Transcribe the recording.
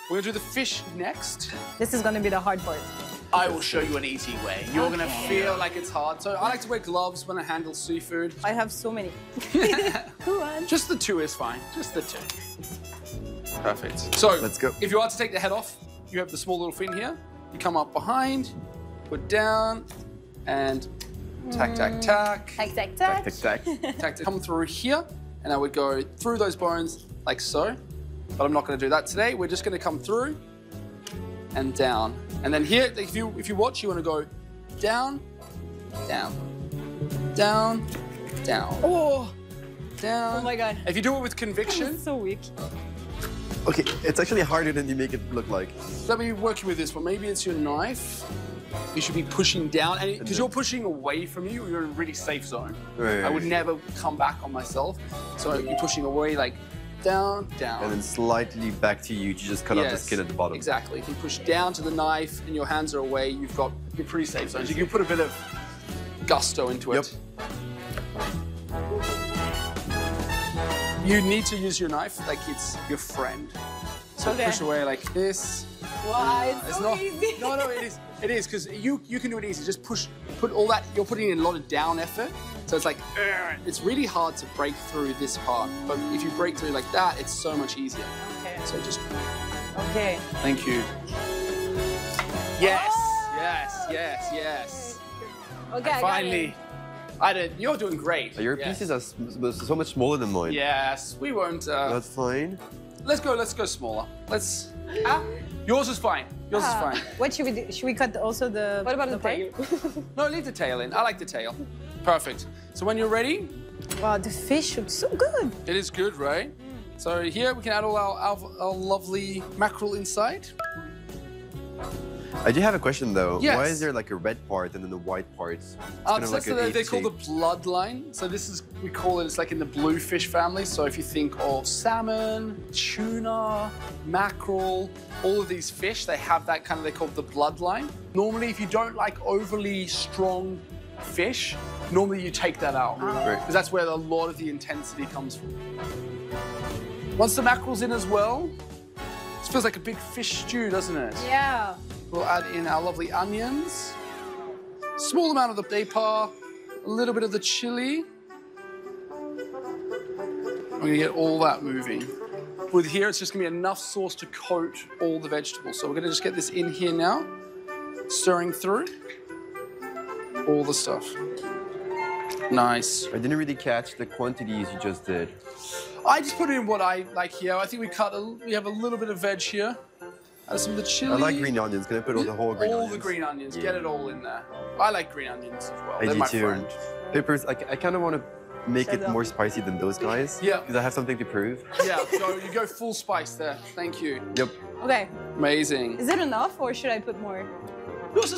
We're gonna do the fish next. This is gonna be the hard part. I will show you an easy way. You're gonna feel like it's hard. So I like to wear gloves when I handle seafood. I have so many. Go on. Just the two is fine. Just the two. Perfect. So let's go. If you are to take the head off, you have the small little fin here. You come up behind, put down, and tack, tack, tack. Tack, tack, tack. Tack, tack, tack. Tack, come through here, and I would go through those bones like so. But I'm not going to do that today. We're just going to come through and down. And then here, if you watch, you want to go down, down, down, down. Oh, down. oh my God. If you do it with conviction. It's so weak. Okay, it's actually harder than you make it look like. Let me work you with this one. Maybe it's your knife. You should be pushing down, because you're pushing away from you, you're in a really safe zone. Right. I would never come back on myself. So you're pushing away, like down, down. And then slightly back to you to just cut off the skin at the bottom. Exactly. If you push down to the knife and your hands are away, you're pretty safe zones. You can put a bit of gusto into it. You need to use your knife like it's your friend. So push away like this. Wow, it's so easy. No, it is. It is, because you can do it easy. Just put all that, you're putting in a lot of down effort. So it's like, it's really hard to break through this part. But if you break through like that, it's so much easier. Okay. So just. Okay. Thank you. Yes, yes, yes, yes. Okay, I finally. You're doing great. Your pieces are so much smaller than mine. Yes, we won't. That's fine. Let's go smaller. Yours is fine. Yours is fine. What should we do? Should we cut also the... What about the tail? No, leave the tail in. I like the tail. Perfect. So when you're ready... Wow, the fish looks so good. It is good, right? So here we can add all our lovely mackerel inside. I do have a question though. Yes. Why is there like a red part and then the white parts? They call the bloodline. So this is, we call it, it's like in the bluefish family. So if you think of salmon, tuna, mackerel, all of these fish, they have that kind of, they call it the bloodline. Normally, if you don't like overly strong fish, normally you take that out. Because that's where a lot of the intensity comes from. Once the mackerel's in as well, it feels like a big fish stew, doesn't it? Yeah. We'll add in our lovely onions, small amount of the daypar, a little bit of the chili. We're gonna get all that moving. With here, it's just gonna be enough sauce to coat all the vegetables. So we're gonna just get this in here now, stirring through all the stuff. Nice. I didn't really catch the quantities you just did. I just put in what I like here. I think we have a little bit of veg here. Add some of the chili. I like green onions. Can I put all the whole green onions? All the green onions. Get it all in there. I like green onions as well. I They're do my too. friend. Peppers, I kind of want to make it more spicy than those guys. Yeah. Because I have something to prove. Yeah, so you go full spice there. Thank you. Yep. Okay. Amazing. Is it enough or should I put more? Yours is